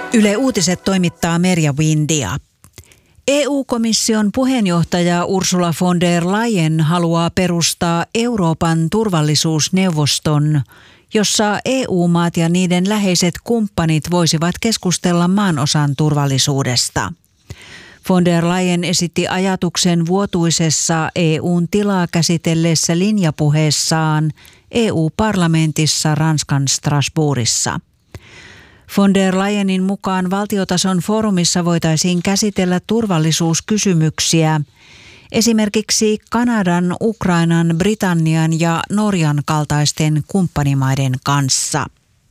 Yle Uutiset toimittaa Merja Windia. EU-komission puheenjohtaja Ursula von der Leyen haluaa perustaa Euroopan turvallisuusneuvoston, jossa EU-maat ja niiden läheiset kumppanit voisivat keskustella maanosan turvallisuudesta. Von der Leyen esitti ajatuksen vuotuisessa EUn tilaa käsitelleessä linjapuheessaan EU-parlamentissa Ranskan Strasbourgissa. Von der Leyenin mukaan valtiotason foorumissa voitaisiin käsitellä turvallisuuskysymyksiä, esimerkiksi Kanadan, Ukrainan, Britannian ja Norjan kaltaisten kumppanimaiden kanssa.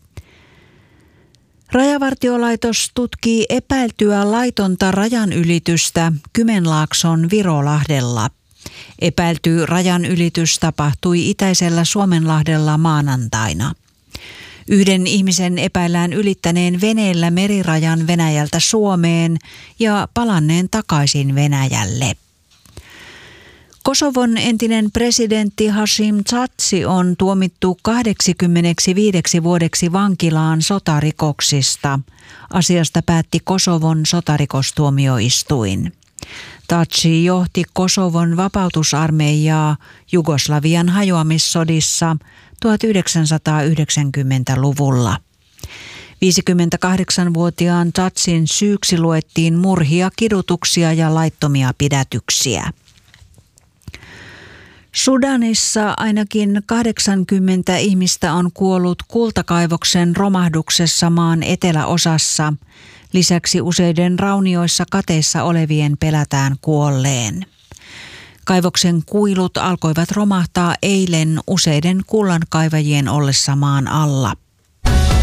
Rajavartiolaitos tutkii epäiltyä laitonta rajanylitystä Kymenlaakson Virolahdella. Epäilty rajanylitys tapahtui itäisellä Suomenlahdella maanantaina. Yhden ihmisen epäillään ylittäneen veneellä merirajan Venäjältä Suomeen ja palanneen takaisin Venäjälle. Kosovon entinen presidentti Hashim Thaçi on tuomittu 85 vuodeksi vankilaan sotarikoksista. Asiasta päätti Kosovon sotarikostuomioistuin. Thaçi johti Kosovon vapautusarmeijaa Jugoslavian hajoamissodissa 1990-luvulla. 58-vuotiaan Thacin syyksi luettiin murhia, kidutuksia ja laittomia pidätyksiä. Sudanissa ainakin 80 ihmistä on kuollut kultakaivoksen romahduksessa maan eteläosassa. Lisäksi useiden raunioissa kateissa olevien pelätään kuolleen. Kaivoksen kuilut alkoivat romahtaa eilen useiden kullankaivajien ollessa maan alla.